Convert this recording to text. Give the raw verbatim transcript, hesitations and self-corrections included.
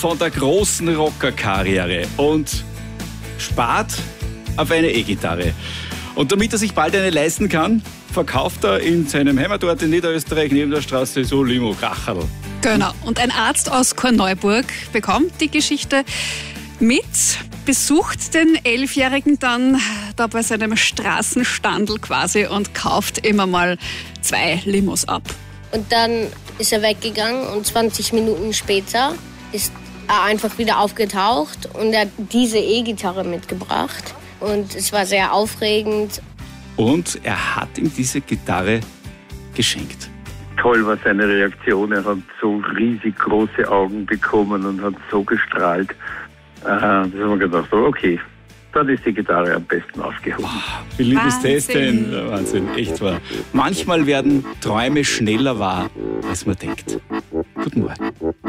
von der großen Rockerkarriere und spart auf eine E-Gitarre. Und damit er sich bald eine leisten kann, verkauft er in seinem Heimatort in Niederösterreich neben der Straße so Limo-Kracherl. Genau. Und ein Arzt aus Korneuburg bekommt die Geschichte mit, besucht den Elfjährigen dann da bei seinem Straßenstandel quasi und kauft immer mal zwei Limos ab. Und dann ist er weggegangen und zwanzig Minuten später ist er einfach wieder aufgetaucht und er hat diese E-Gitarre mitgebracht. Und es war sehr aufregend. Und er hat ihm diese Gitarre geschenkt. Toll war seine Reaktion. Er hat so riesig große Augen bekommen und hat so gestrahlt. Äh, da haben wir gedacht, okay, dann ist die Gitarre am besten aufgehoben. Wow, wie lieb ist das denn? Wahnsinn, echt wahr. Manchmal werden Träume schneller wahr, als man denkt. Guten Morgen.